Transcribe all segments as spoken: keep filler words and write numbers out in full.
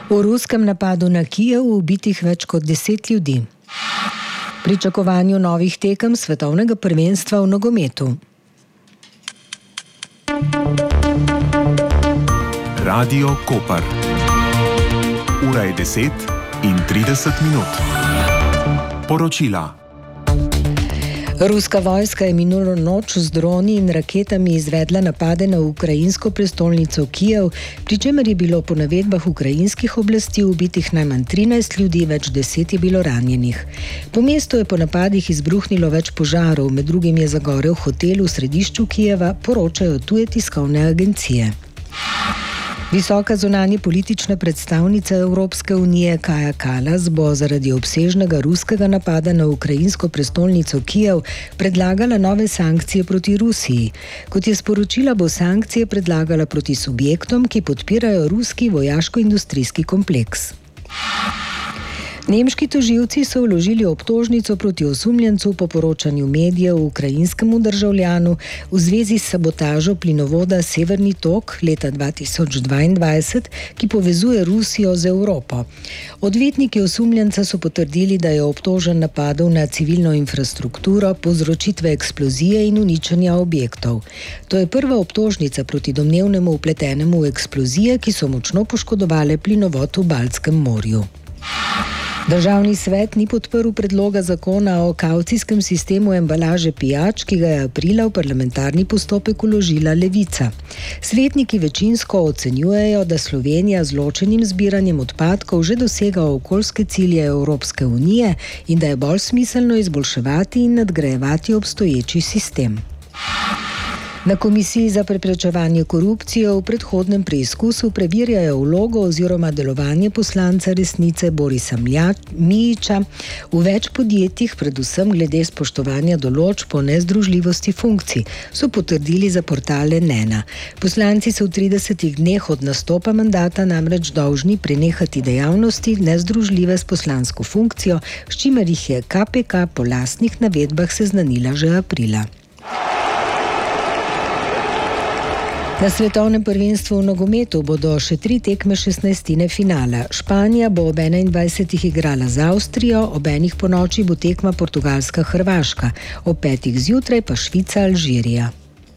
V ruskem napadu na Kijev ubitih več kot deset ljudi. Pričakovanju novih tekem svetovnega prvenstva v nogometu. Radio Koper. Ura je deset in trideset minut. Poročila. Ruska vojska je minulo noč z droni in raketami izvedla napade na ukrajinsko prestolnico Kijev, pri čemer je bilo po navedbah ukrajinskih oblasti ubitih najmanj trinajst ljudi, več deset je bilo ranjenih. Po mestu je po napadih izbruhnilo več požarov, med drugim je zagorel hotel v središču Kijeva, poročajo tuje tiskovne agencije. Visoka zunanje politična predstavnica Evropske unije Kaja Kallas bo zaradi obsežnega ruskega napada na ukrajinsko prestolnico Kijev predlagala nove sankcije proti Rusiji. Kot je sporočila, bo sankcije predlagala proti subjektom, ki podpirajo ruski vojaško-industrijski kompleks. Nemški tožilci so vložili obtožnico proti osumljencu po poročanju medijev ukrajinskemu državljanu v zvezi s sabotažo plinovoda Severni tok leta dva tisoč dvaindvajset, ki povezuje Rusijo z Evropo. Odvetniki osumljenca so potrdili, da je obtožen napadov na civilno infrastrukturo, povzročitve eksplozije in uničenja objektov. To je prva obtožnica proti domnevnemu vpletenemu v eksplozije, ki so močno poškodovale plinovod v Baltskem morju. Državni svet ni podprl predloga zakona o kavcijskem sistemu embalaže pijač, ki ga je aprila v parlamentarni postopek vložila Levica. Svetniki večinsko ocenjujejo, da Slovenija z ločenim zbiranjem odpadkov že dosega okoljske cilje Evropske unije in da je bolj smiselno izboljševati in nadgrajevati obstoječi sistem. Na Komisiji za preprečevanje korupcije v predhodnem preizkusu preverjajo vlogo oziroma delovanje poslanca Resnice Borisa Mijića v več podjetjih, predvsem glede spoštovanja določb o nezdružljivosti funkcij, so potrdili za portale Nena. Poslanci so v tridesetih dneh od nastopa mandata namreč dolžni prenehati dejavnosti nezdružljive s poslansko funkcijo, s čimer jih je K P K po lastnih navedbah seznanila že aprila. Na svetovnem prvenstvu v nogometu bodo še tri tekme šestnajstine finala. Španija bo ob enaindvajsetih igrala z Avstrijo, ob enih ponoči bo tekma Portugalska-Hrvaška, ob petih zjutraj pa Švica-Alžirija.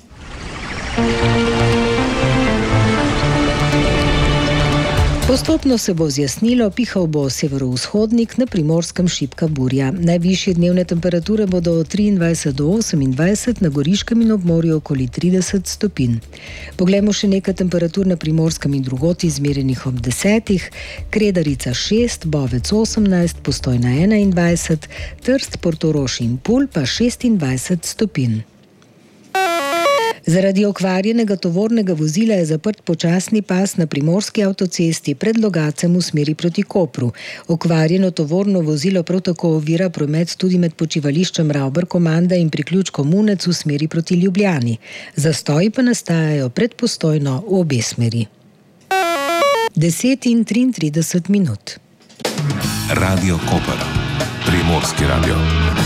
Postopno se bo zjasnilo, pihal bo severovzhodnik, na Primorskem šibka burja. Najvišje dnevne temperature bodo od triindvajset do osemindvajset, na Goriškem in ob morju okoli trideset stopinj. Poglejmo še nekaj temperatur na Primorskem in drugod izmerjenih ob desetih. Kredarica šest, Bovec osemnajst, Postojna enaindvajset, Trst, Portorož in Pulj pa šestindvajset stopinj. Zaradi okvarjenega tovornega vozila je zaprt počasni pas na primorski avtocesti pred Logacem v smeri proti Kopru. Okvarjeno tovorno vozilo prav tako ovira promet tudi med počivališčem Ravbar-Komanda in priključkom Munec v smeri proti Ljubljani. Zastoji pa nastajajo pred Postojno v obe smeri. deset in triintrideset minut. Radio Koper. Primorski radio.